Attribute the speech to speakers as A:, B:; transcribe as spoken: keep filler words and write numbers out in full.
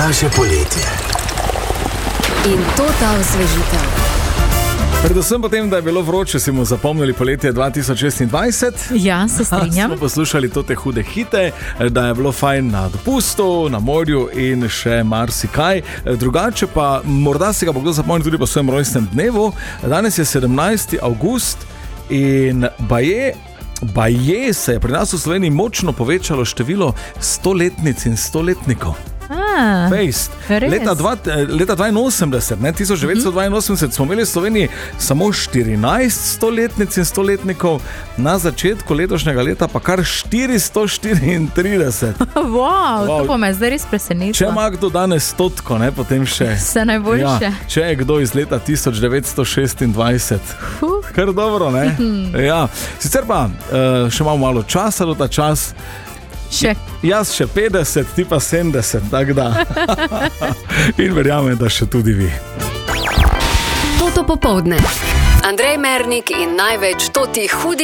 A: naše poletje.
B: In to ta osvežitev.
C: Predvsem potem, da je bilo vroče, si mu zapomnili poletje dva tisoč šestindvajset.
D: Ja, se strinjam.
C: Smo poslušali to te hude hite, da je bilo fajn na dopustu, na morju in še marsikaj. Drugače pa, morda se ga bo kdo zapomnil tudi po svojem rojstnem dnevu. Danes je sedemnajsti avgust in baje, baje se je pri nas v Sloveniji močno povečalo število stoletnic in stoletnikov.
D: A,
C: leta, dva, leta dvainosemdeset, ne, tisoč devetsto dvainosemdeset smo imeli v Sloveniji samo štirinajst stoletnic in stoletnikov, na začetku letošnjega leta pa kar štiristo štiriintrideset.
D: Wow, wow. To pa me zdaj res presenetilo.
C: Če ima kdo danes stotko, ne, potem še.
D: Se najboljše.
C: Ja, če je kdo iz leta tisoč devetsto šestindvajset.
D: Uh.
C: Kar dobro, ne? Ja. Sicer pa še imamo malo časa do ta čas.
D: Še.
C: Jaz še petdeset, ti pa sedemdeset, tak da. In verjamem, da še tudi vi.
B: Toto popoldne. Andrej Mernik in največ totih hudih